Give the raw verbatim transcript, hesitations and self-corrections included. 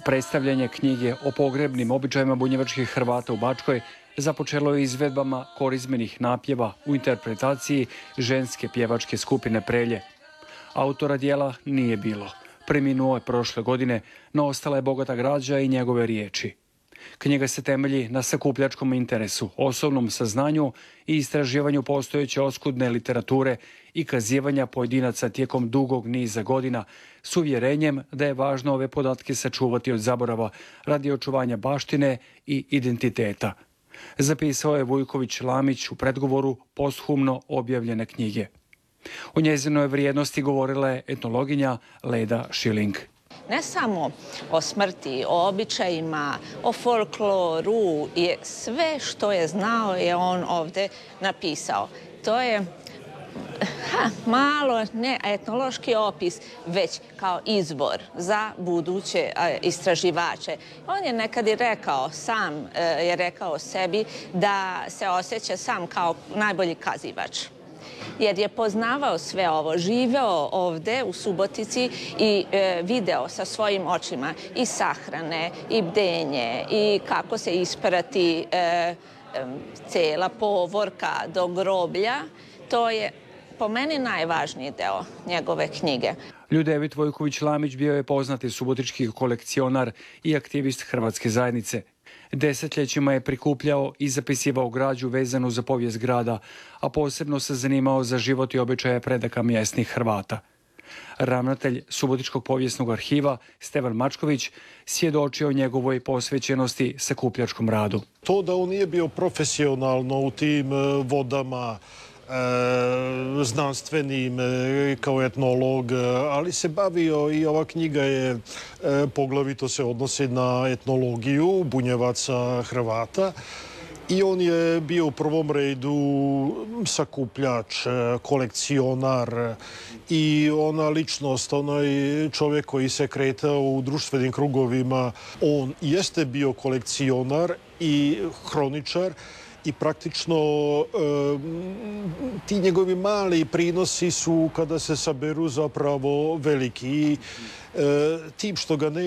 Predstavljanje knjige o pogrebnim običajima bunjevačkih Hrvata u Bačkoj započelo je izvedbama korizmenih napjeva u interpretaciji ženske pjevačke skupine Prelje. Autora dijela nije bilo. Preminuo je prošle godine, no ostala je bogata građa i njegove riječi. Knjiga se temelji na sakupljačkom interesu, osobnom saznanju i istraživanju postojeće oskudne literature i kazivanja pojedinaca tijekom dugog niza godina s uvjerenjem da je važno ove podatke sačuvati od zaborava radi očuvanja baštine i identiteta. Zapisao je Vujković Lamić u predgovoru posthumno objavljene knjige. O njezinoj vrijednosti govorila je etnologinja Leda Šiling. Ne samo o smrti, o običajima, o folkloru, je sve što je znao je on ovdje napisao. To je ha, malo ne etnološki opis, već kao izbor za buduće istraživače. On je nekad i rekao, sam je rekao sebi da se osjeća sam kao najbolji kazivač. Jer je poznavao sve ovo, živeo ovdje u Subotici i e, video sa svojim očima i sahrane, i bdenje, i kako se isprati e, e, cela povorka do groblja. To je po meni najvažniji deo njegove knjige. Ljudevit Vojković Lamić bio je poznati subotički kolekcionar i aktivist Hrvatske zajednice. Desetljećima je prikupljao i zapisivao građu vezanu za povijest grada, a posebno se zanimao za život i običaje predaka mjesnih Hrvata. Ravnatelj Subotičkog povijesnog arhiva Stevan Mačković svjedočio o njegovoj posvećenosti sakupljačkom radu. To da on nije bio profesionalno u tim vodama, E, znanstvenim e, kao etnolog, ali se bavio i ova knjiga je e, poglavito se odnosi na etnologiju bunjevaca Hrvata i on je bio u prvom redu sakupljač, kolekcionar i ona ličnost, onaj čovjek koji se kretao u društvenim krugovima. On jeste bio kolekcionar i hroničar, i praktično e, ti njegovi mali prinosi su, kada se saberu, zapravo veliki. E, tim što ga ne